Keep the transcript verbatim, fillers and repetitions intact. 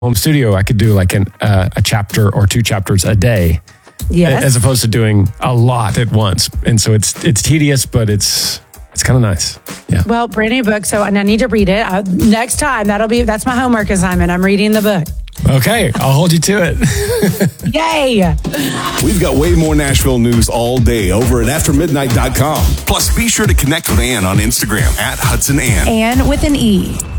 home studio, I could do like an, uh, a chapter or two chapters a day, Yes. as opposed to doing a lot at once. And so it's it's tedious, but it's it's kind of nice. Yeah. Well, brand new book, so and I need to read it. Uh, next time, that'll be that's my homework assignment. I'm reading the book. Okay, I'll hold you to it. Yay! We've got way more Nashville news all day over at after midnight dot com. Plus, be sure to connect with Ann on Instagram at Hudson Ann. And with an E.